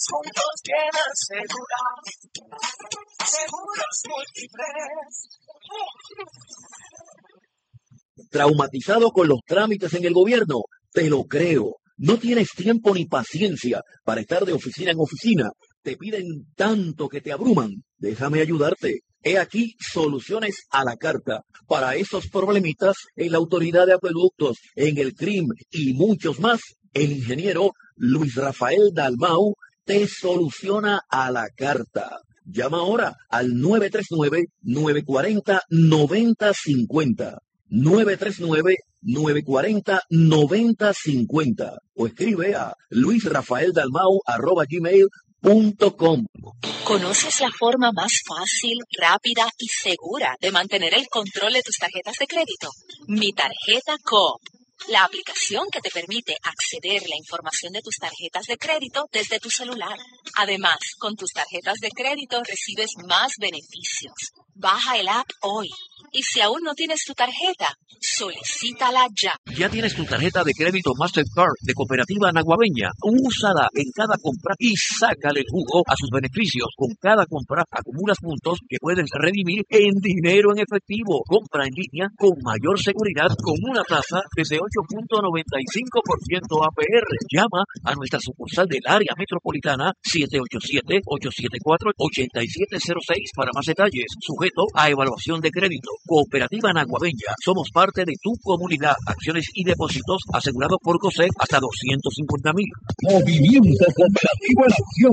juntos quedan seguros, seguros múltiples. ¿Traumatizado con los trámites en el gobierno? Te lo creo. No tienes tiempo ni paciencia para estar de oficina en oficina. Te piden tanto que te abruman. Déjame ayudarte. He aquí soluciones a la carta para esos problemitas en la autoridad de acueductos, en el CRIM y muchos más. El ingeniero Luis Rafael Dalmau te soluciona a la carta. Llama ahora al 939-940-9050. 939-940-9050 o escribe a luisrafaeldalmau@gmail.com. ¿Conoces la forma más fácil, rápida y segura de mantener el control de tus tarjetas de crédito? Mi Tarjeta Coop. La aplicación que te permite acceder a la información de tus tarjetas de crédito desde tu celular. Además, con tus tarjetas de crédito recibes más beneficios. Baja el app hoy. Y si aún no tienes tu tarjeta, solicítala ya. ¿Ya tienes tu tarjeta de crédito Mastercard de Cooperativa Naguabeña? Úsala en cada compra y sácale jugo a sus beneficios. Con cada compra acumulas puntos que puedes redimir en dinero en efectivo. Compra en línea con mayor seguridad con una tasa desde 8.95% APR. Llama a nuestra sucursal del área metropolitana 787-874-8706 para más detalles. Sujeto a evaluación de crédito. Cooperativa Naguabeña. Somos parte de tu comunidad. Acciones y depósitos asegurados por COSEC hasta 250,000. Movimiento Cooperativo en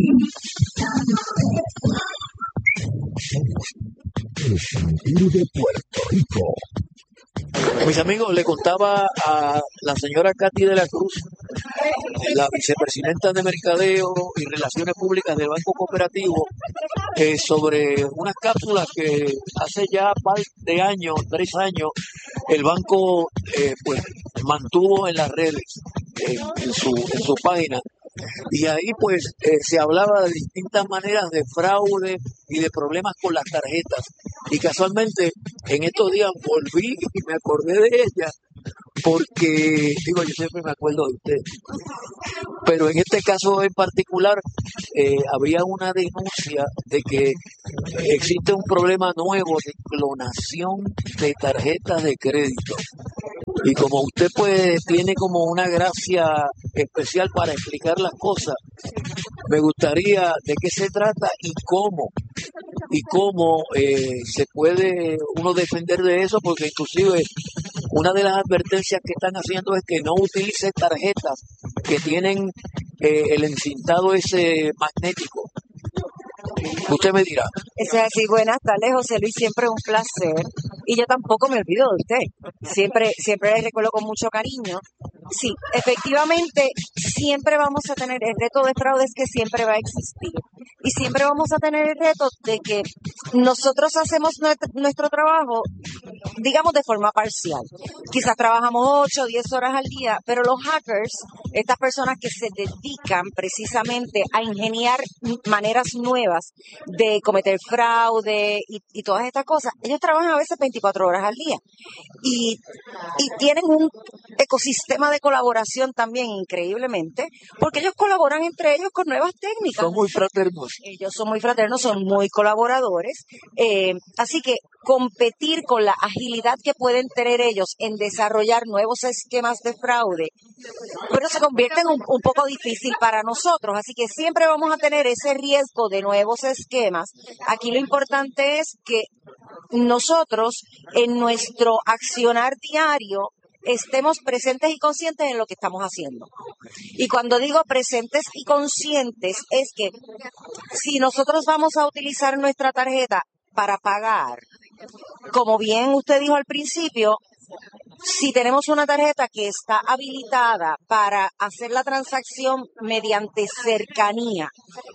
Acción. El sentir de Puerto Rico. Mis amigos, le contaba a la señora Katy de la Cruz, la vicepresidenta de Mercadeo y Relaciones Públicas del Banco Cooperativo, sobre unas cápsulas que hace ya par de años, 3 años, el banco pues mantuvo en las redes, en su página. Y ahí pues se hablaba de distintas maneras de fraude y de problemas con las tarjetas. Y casualmente en estos días volví y me acordé de ella porque, digo, yo siempre me acuerdo de usted. Pero en este caso en particular había una denuncia de que existe un problema nuevo de clonación de tarjetas de crédito. Y como usted pues tiene como una gracia especial para explicar las cosas, me gustaría de qué se trata y cómo se puede uno defender de eso, porque inclusive una de las advertencias que están haciendo es que no utilice tarjetas que tienen el encintado ese magnético. Usted me dirá. Eso es así. Buenas tardes, José Luis, siempre un placer. Y yo tampoco me olvido de usted. Siempre le recuerdo con mucho cariño. Sí, efectivamente, siempre vamos a tener el reto de fraude, es que siempre va a existir. Y siempre vamos a tener el reto de que nosotros hacemos nuestro trabajo, digamos, de forma parcial. Quizás trabajamos 8 o 10 horas al día, pero los hackers, estas personas que se dedican precisamente a ingeniar maneras nuevas de cometer fraude y todas estas cosas, ellos trabajan a veces 24 horas al día. Y tienen un ecosistema de colaboración también increíblemente, porque ellos colaboran entre ellos con nuevas técnicas. Son muy fraternos. Ellos son muy fraternos, son muy colaboradores. Así que competir con la agilidad que pueden tener ellos en desarrollar nuevos esquemas de fraude, pero se convierte en un poco difícil para nosotros. Así que siempre vamos a tener ese riesgo de nuevos esquemas. Aquí lo importante es que nosotros en nuestro accionar diario estemos presentes y conscientes en lo que estamos haciendo. Y cuando digo presentes y conscientes es que si nosotros vamos a utilizar nuestra tarjeta para pagar, como bien usted dijo al principio, si tenemos una tarjeta que está habilitada para hacer la transacción mediante cercanía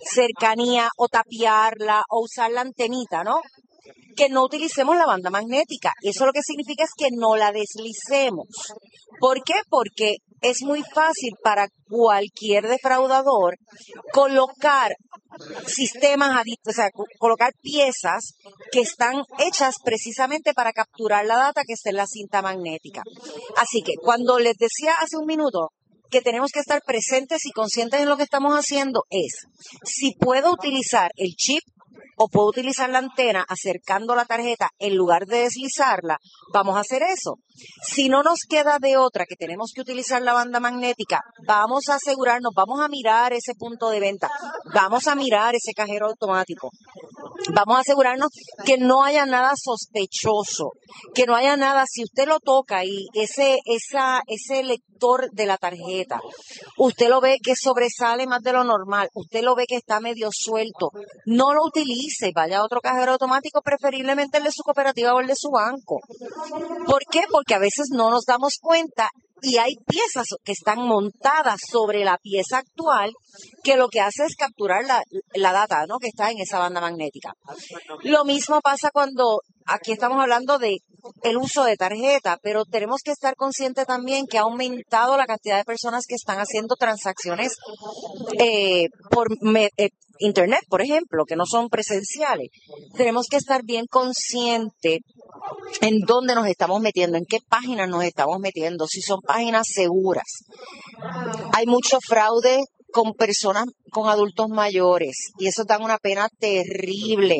o tapiarla o usar la antenita, ¿no? Que no utilicemos la banda magnética. Eso lo que significa es que no la deslicemos. ¿Por qué? Porque es muy fácil para cualquier defraudador colocar sistemas adictos, o sea, colocar piezas que están hechas precisamente para capturar la data que está en la cinta magnética. Así que cuando les decía hace un minuto que tenemos que estar presentes y conscientes en lo que estamos haciendo es, si puedo utilizar el chip o puedo utilizar la antena acercando la tarjeta en lugar de deslizarla, vamos a hacer eso. Si no nos queda de otra que tenemos que utilizar la banda magnética, vamos a asegurarnos, vamos a mirar ese punto de venta, vamos a mirar ese cajero automático. Vamos a asegurarnos que no haya nada sospechoso, que no haya nada, si usted lo toca y ese lector de la tarjeta, usted lo ve que sobresale más de lo normal, usted lo ve que está medio suelto, no lo utilice, vaya a otro cajero automático, preferiblemente el de su cooperativa o el de su banco. ¿Por qué? Porque a veces no nos damos cuenta y hay piezas que están montadas sobre la pieza actual que lo que hace es capturar la data, ¿no?, que está en esa banda magnética. Lo mismo pasa cuando aquí estamos hablando de el uso de tarjeta, pero tenemos que estar conscientes también que ha aumentado la cantidad de personas que están haciendo transacciones por Internet, por ejemplo, que no son presenciales. Tenemos que estar bien conscientes en dónde nos estamos metiendo, en qué páginas nos estamos metiendo, si son páginas seguras. Hay mucho fraude con personas, con adultos mayores, y eso da una pena terrible.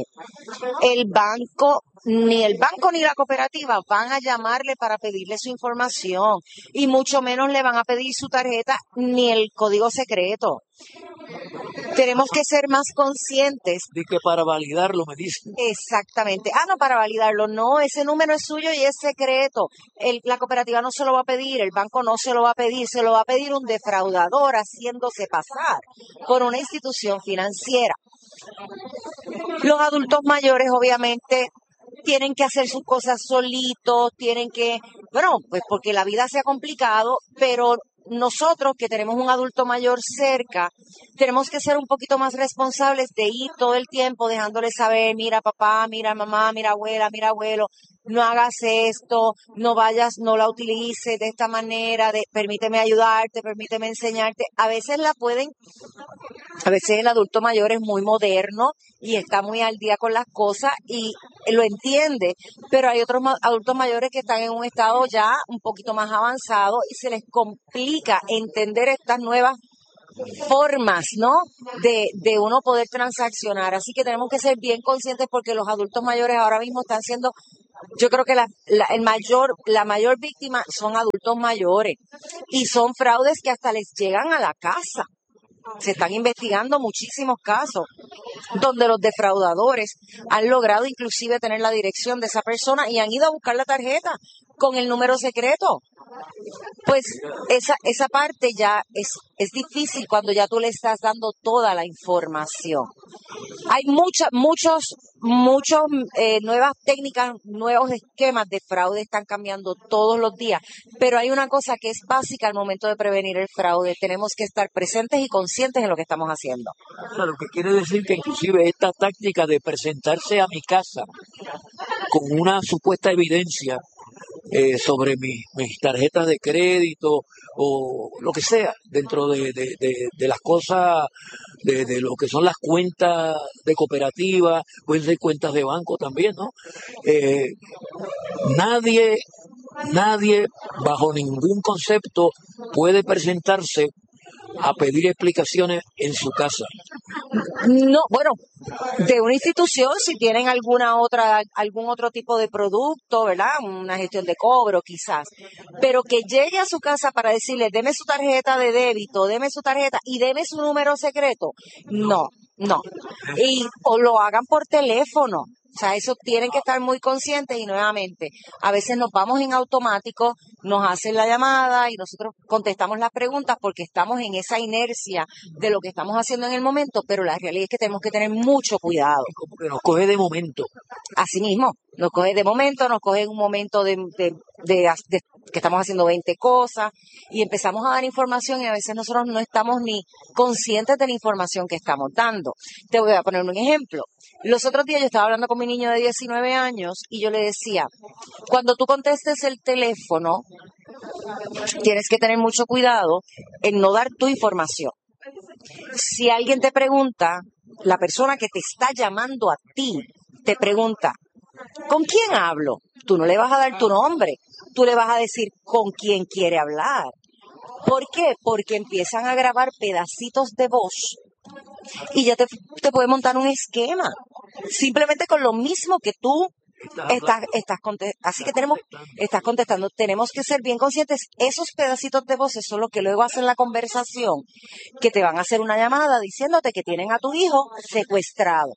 Ni el banco ni la cooperativa van a llamarle para pedirle su información, y mucho menos le van a pedir su tarjeta ni el código secreto. Tenemos que ser más conscientes. De que para validarlo, me dicen. Exactamente. No, para validarlo. No, ese número es suyo y es secreto. La cooperativa no se lo va a pedir, el banco no se lo va a pedir, se lo va a pedir un defraudador haciéndose pasar por una institución financiera. Los adultos mayores, obviamente, tienen que hacer sus cosas solitos, pues porque la vida se ha complicado, pero nosotros que tenemos un adulto mayor cerca, tenemos que ser un poquito más responsables de ir todo el tiempo dejándole saber, mira papá, mira mamá, mira abuela, mira abuelo, no hagas esto, no vayas, no la utilices de esta manera, permíteme ayudarte, permíteme enseñarte. A veces el adulto mayor es muy moderno y está muy al día con las cosas y lo entiende, pero hay otros adultos mayores que están en un estado ya un poquito más avanzado y se les complica entender estas nuevas formas, ¿no?, de uno poder transaccionar. Así que tenemos que ser bien conscientes porque los adultos mayores ahora mismo están siendo, yo creo que la mayor víctima son adultos mayores y son fraudes que hasta les llegan a la casa. Se están investigando muchísimos casos donde los defraudadores han logrado inclusive tener la dirección de esa persona y han ido a buscar la tarjeta con el número secreto. Pues esa parte ya es difícil cuando ya tú le estás dando toda la información. Hay muchas nuevas técnicas, nuevos esquemas de fraude están cambiando todos los días, pero hay una cosa que es básica al momento de prevenir el fraude. Tenemos que estar presentes y conscientes en lo que estamos haciendo. O sea, lo que quiere decir que inclusive esta táctica de presentarse a mi casa con una supuesta evidencia sobre mis tarjetas de crédito o lo que sea, dentro de las cosas, de lo que son las cuentas de cooperativa, pueden ser cuentas de banco también, ¿no? Nadie bajo ningún concepto puede presentarse a pedir explicaciones en su casa. No, bueno, de una institución, si tienen algún otro tipo de producto, ¿verdad? Una gestión de cobro quizás, pero que llegue a su casa para decirle, deme su tarjeta de débito, deme su tarjeta y deme su número secreto. No. O lo hagan por teléfono. O sea, eso tienen que estar muy conscientes y nuevamente, a veces nos vamos en automático, nos hacen la llamada y nosotros contestamos las preguntas porque estamos en esa inercia de lo que estamos haciendo en el momento, pero la realidad es que tenemos que tener mucho cuidado. Como que nos coge de momento. Así mismo, nos coge de momento, nos coge en un momento de que estamos haciendo 20 cosas y empezamos a dar información y a veces nosotros no estamos ni conscientes de la información que estamos dando. Te voy a poner un ejemplo. Los otros días yo estaba hablando con mi niño de 19 años y yo le decía, cuando tú contestes el teléfono, tienes que tener mucho cuidado en no dar tu información. Si alguien te pregunta, la persona que te está llamando a ti, te pregunta, ¿con quién hablo? Tú no le vas a dar tu nombre, tú le vas a decir con quién quiere hablar. ¿Por qué? Porque empiezan a grabar pedacitos de voz y ya te puede montar un esquema. Simplemente con lo mismo que tú así que estás contestando. Tenemos que ser bien conscientes. Esos pedacitos de voces son los que luego hacen la conversación, que te van a hacer una llamada diciéndote que tienen a tu hijo secuestrado.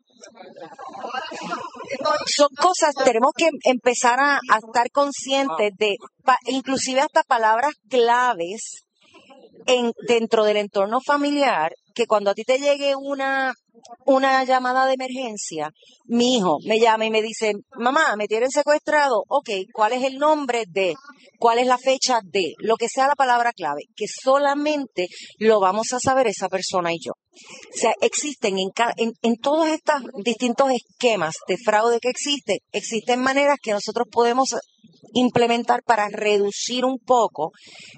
Son cosas, tenemos que empezar a estar conscientes de, inclusive hasta palabras claves dentro del entorno familiar, que cuando a ti te llegue una llamada de emergencia, mi hijo me llama y me dice, mamá, me tienen secuestrado. Ok, ¿cuál es el nombre de? ¿Cuál es la fecha de? Lo que sea la palabra clave, que solamente lo vamos a saber esa persona y yo. O sea, existen en todos estos distintos esquemas de fraude que existen maneras que nosotros podemos implementar para reducir un poco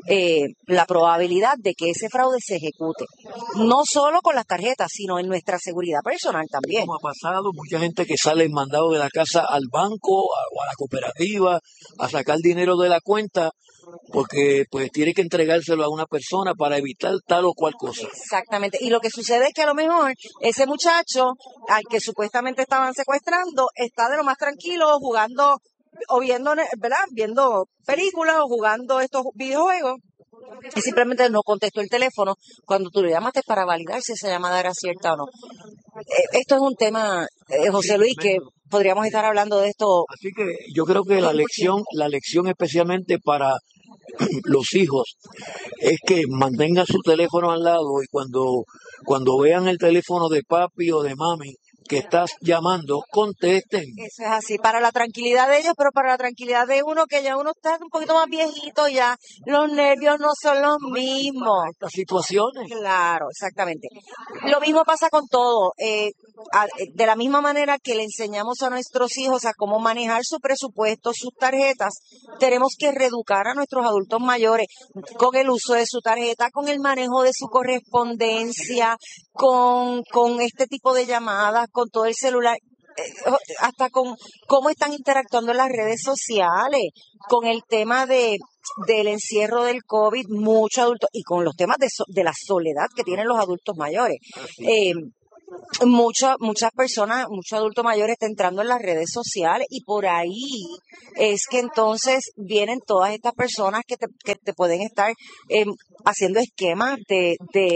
la probabilidad de que ese fraude se ejecute. No solo con las tarjetas, sino en nuestra seguridad personal también. Como ha pasado, mucha gente que sale mandado de la casa al banco o a la cooperativa a sacar dinero de la cuenta porque pues tiene que entregárselo a una persona para evitar tal o cual cosa. Exactamente. Y lo que sucede es que a lo mejor ese muchacho al que supuestamente estaban secuestrando está de lo más tranquilo jugando o viendo, ¿verdad? Viendo películas o jugando estos videojuegos y simplemente no contestó el teléfono cuando tú le llamaste para validar si esa llamada era cierta o no. Esto es un tema, José Luis, que podríamos estar hablando de esto. Así que yo creo que la lección especialmente para los hijos es que mantengan su teléfono al lado y cuando vean el teléfono de papi o de mami que estás llamando, contesten. Eso es así, para la tranquilidad de ellos, pero para la tranquilidad de uno, que ya uno está un poquito más viejito, ya los nervios no son los mismos. Para estas situaciones. Claro, exactamente. Lo mismo pasa con todo. De la misma manera que le enseñamos a nuestros hijos a cómo manejar su presupuesto, sus tarjetas, tenemos que reeducar a nuestros adultos mayores con el uso de su tarjeta, con el manejo de su correspondencia, con este tipo de llamadas, con todo el celular, hasta con cómo están interactuando en las redes sociales, con el tema del encierro del COVID, muchos adultos, y con los temas de la soledad que tienen los adultos mayores. Muchas personas, muchos adultos mayores están entrando en las redes sociales y por ahí es que entonces vienen todas estas personas que te pueden estar haciendo esquemas de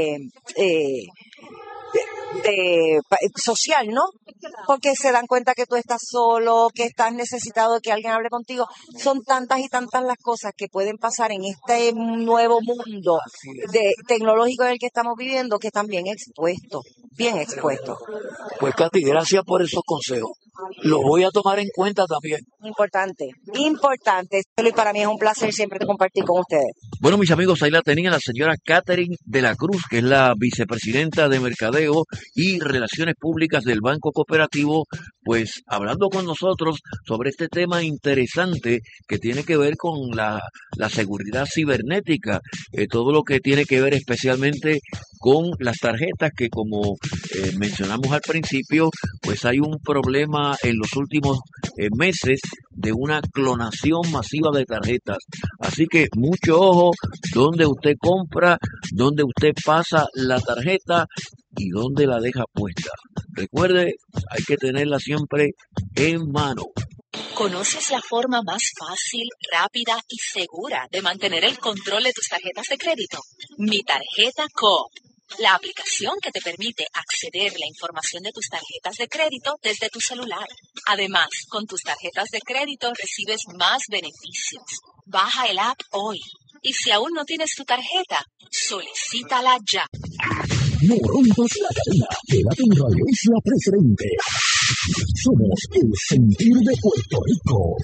social, ¿no? Porque se dan cuenta que tú estás solo, que estás necesitado de que alguien hable contigo. Son tantas y tantas las cosas que pueden pasar en este nuevo mundo tecnológico en el que estamos viviendo, que están bien expuestos. Pues Katy, gracias por esos consejos. Los voy a tomar en cuenta también. Importante. Y para mí es un placer siempre compartir con ustedes. Bueno, mis amigos, ahí la tenía la señora Catherine de la Cruz, que es la vicepresidenta de Mercadeo y Relaciones Públicas del Banco Cooperativo, pues hablando con nosotros sobre este tema interesante que tiene que ver con la seguridad cibernética, todo lo que tiene que ver especialmente con las tarjetas que, como mencionamos al principio, pues hay un problema en los últimos meses de una clonación masiva de tarjetas. Así que mucho ojo donde usted compra, donde usted pasa la tarjeta y donde la deja puesta. Recuerde, hay que tenerla siempre en mano. ¿Conoces la forma más fácil, rápida y segura de mantener el control de tus tarjetas de crédito? Mi Tarjeta Coop. La aplicación que te permite acceder a la información de tus tarjetas de crédito desde tu celular. Además, con tus tarjetas de crédito recibes más beneficios. Baja el app hoy. Y si aún no tienes tu tarjeta, solicítala ya. No rompas la cadena. Quédate en Radio Isla Preferente. Somos el sentir de Puerto Rico.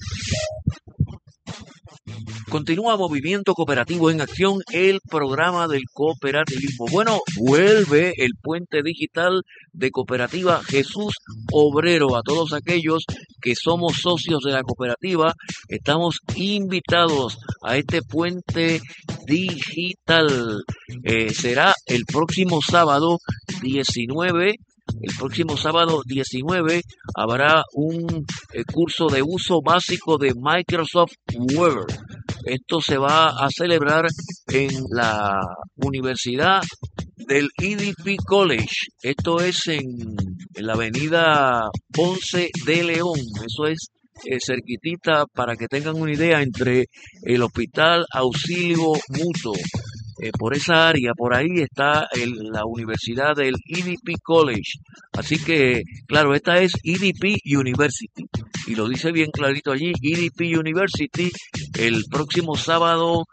Continúa Movimiento Cooperativo en Acción, el programa del cooperativismo. Bueno, vuelve el puente digital de Cooperativa Jesús Obrero. A todos aquellos que somos socios de la cooperativa, estamos invitados a este puente digital. Será el próximo sábado 19. El próximo sábado 19 habrá un curso de uso básico de Microsoft Word. Esto se va a celebrar en la Universidad del EDP College. Esto es en la avenida Ponce de León. Eso es cerquitita, para que tengan una idea, entre el Hospital Auxilio Mutuo. Por esa área, por ahí está la Universidad del EDP College. Así que, claro, esta es EDP University. Y lo dice bien clarito allí, EDP University. El próximo sábado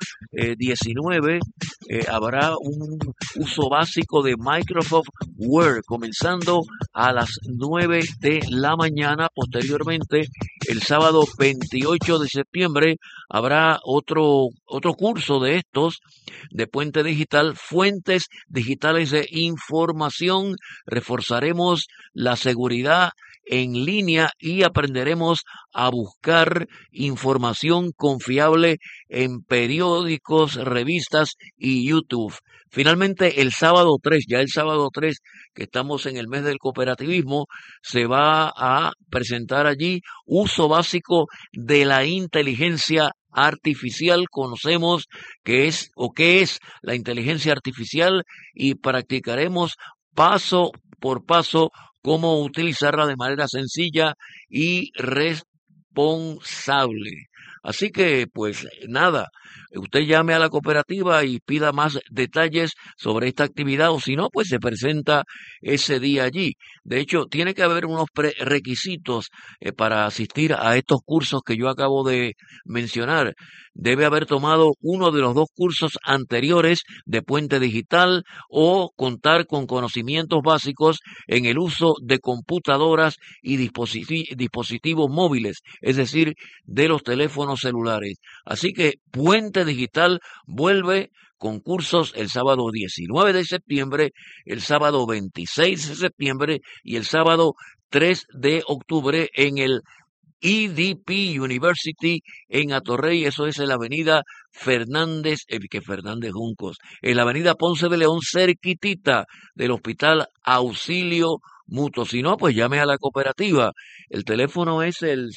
19 habrá un uso básico de Microsoft Word, comenzando a las 9 de la mañana. Posteriormente, el sábado 28 de septiembre, habrá otro curso de estos, de Puente Digital, fuentes digitales de información. Reforzaremos la seguridad en línea y aprenderemos a buscar información confiable en periódicos, revistas y YouTube. Finalmente, el sábado 3, que estamos en el mes del cooperativismo, se va a presentar allí uso básico de la inteligencia artificial. Conocemos qué es la inteligencia artificial y practicaremos paso por paso cómo utilizarla de manera sencilla y responsable. Así que, pues nada, usted llame a la cooperativa y pida más detalles sobre esta actividad, o si no, pues se presenta ese día allí. De hecho, tiene que haber unos requisitos para asistir a estos cursos que yo acabo de mencionar. Debe haber tomado uno de los 2 cursos anteriores de Puente Digital o contar con conocimientos básicos en el uso de computadoras y dispositivos móviles, es decir, de los teléfonos celulares. Así que Puente Digital vuelve con cursos el sábado 19 de septiembre, el sábado 26 de septiembre y el sábado 3 de octubre en el EDP University en Atorrey. Eso es en la avenida Fernández Juncos, en la avenida Ponce de León, cerquitita del Hospital Auxilio Mutuo. Si no, pues llame a la cooperativa. El teléfono es el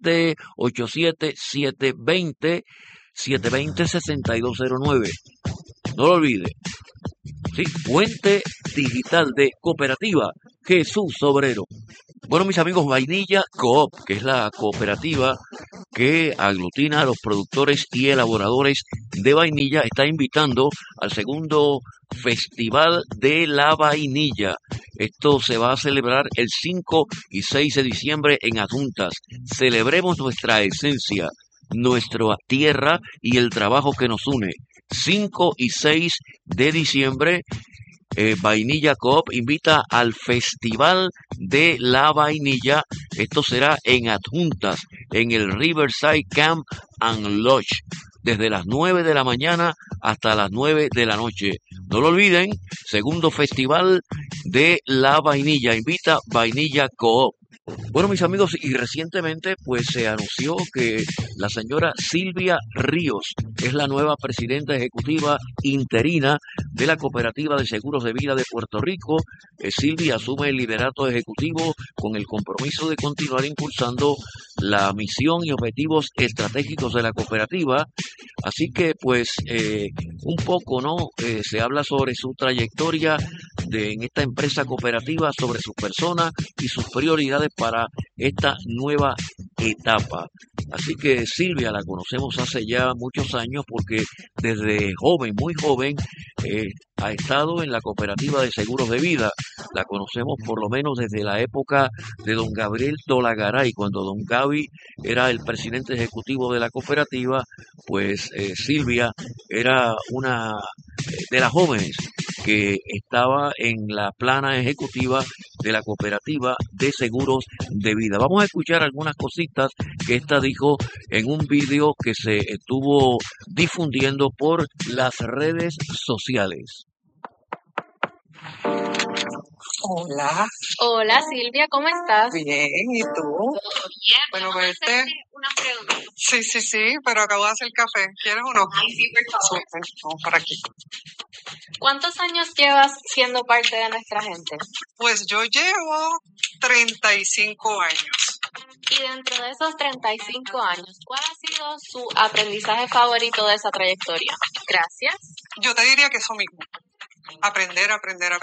787-720-6209. No lo olvide. Sí, Puente Digital de Cooperativa Jesús Obrero. Bueno, mis amigos, Vainilla Coop, que es la cooperativa que aglutina a los productores y elaboradores de vainilla, está invitando al segundo Festival de la Vainilla. Esto se va a celebrar el 5 y 6 de diciembre en Adjuntas. Celebremos nuestra esencia, nuestra tierra y el trabajo que nos une. 5 y 6 de diciembre, Vainilla Coop invita al Festival de la Vainilla. Esto será en Adjuntas, en el Riverside Camp and Lodge, desde las 9 de la mañana hasta las 9 de la noche. No lo olviden, segundo Festival de la Vainilla. Invita Vainilla Coop. Bueno, mis amigos, y recientemente pues se anunció que la señora Silvia Ríos es la nueva presidenta ejecutiva interina de la Cooperativa de Seguros de Vida de Puerto Rico. Silvia asume el liderato ejecutivo con el compromiso de continuar impulsando la misión y objetivos estratégicos de la cooperativa. Así que pues un poco, ¿no? Se habla sobre su trayectoria en esta empresa cooperativa, sobre su persona y sus prioridades para esta nueva etapa. Así que Silvia la conocemos hace ya muchos años porque desde joven, muy joven, ha estado en la Cooperativa de Seguros de Vida. La conocemos por lo menos desde la época de don Gabriel Dolagaray, cuando don Gaby era el presidente ejecutivo de la cooperativa. Pues Silvia era una de las jóvenes que estaba en la plana ejecutiva de la Cooperativa de Seguros de Vida. Vamos a escuchar algunas cositas que esta dijo en un vídeo que se estuvo difundiendo por las redes sociales. Hola. Hola Silvia, ¿cómo estás? Bien, ¿y tú? Todo bien. Bueno, Vamos a pues hacerte una pregunta. Sí, pero acabo de hacer café. ¿Quieres uno? Ay, sí, por favor. Súper, vamos para aquí. ¿Cuántos años llevas siendo parte de nuestra gente? Pues yo llevo 35 años. Y dentro de esos 35 años, ¿cuál ha sido su aprendizaje favorito de esa trayectoria? Gracias. Yo te diría que eso mismo. Aprender,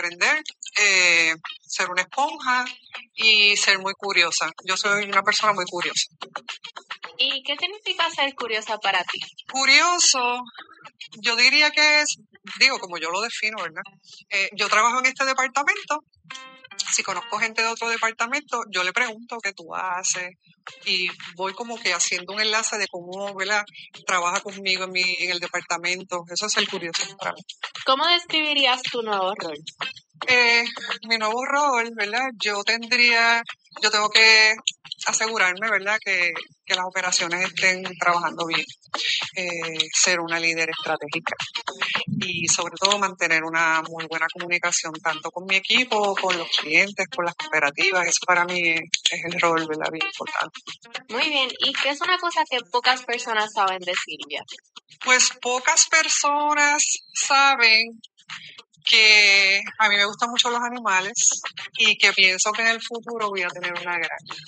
ser una esponja y ser muy curiosa. Yo soy una persona muy curiosa. ¿Y qué significa ser curiosa para ti? Curioso, yo diría que es, como yo lo defino, ¿verdad? Yo trabajo en este departamento. Si conozco gente de otro departamento, yo le pregunto qué tú haces y voy como que haciendo un enlace de cómo, ¿verdad?, trabaja conmigo en el departamento. Eso es el curioso para mí. ¿Cómo describirías tu nuevo rol? Mi nuevo rol, ¿verdad? Yo tengo que asegurarme, ¿verdad?, que las operaciones estén trabajando bien, ser una líder estratégica y sobre todo mantener una muy buena comunicación tanto con mi equipo, con los clientes, con las cooperativas. Eso para mí es el rol, ¿verdad?, bien importante. Muy bien, ¿y qué es una cosa que pocas personas saben de Silvia? Pues pocas personas saben que a mí me gustan mucho los animales y que pienso que en el futuro voy a tener una granja.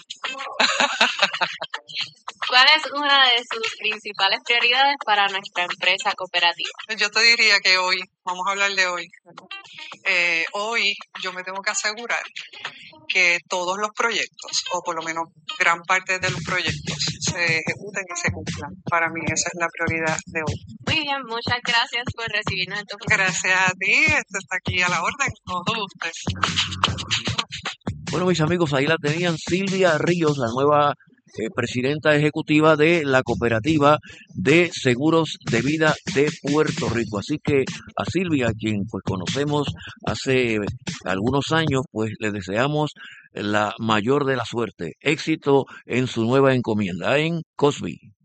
¿Cuál es una de sus principales prioridades para nuestra empresa cooperativa? Yo te diría que hoy, vamos a hablar de hoy. Hoy yo me tengo que asegurar que todos los proyectos, o por lo menos gran parte de los proyectos, se ejecuten y se cumplan. Para mí esa es la prioridad de hoy. Muy bien, muchas gracias por recibirnos en tu oficina. Gracias a ti, esto está aquí a la orden, todos ustedes. Bueno, mis amigos, ahí la tenían Silvia Ríos, la nueva presidenta ejecutiva de la Cooperativa de Seguros de Vida de Puerto Rico. Así que a Silvia, quien pues conocemos hace algunos años, pues le deseamos la mayor de la suerte. Éxito en su nueva encomienda en Cosby.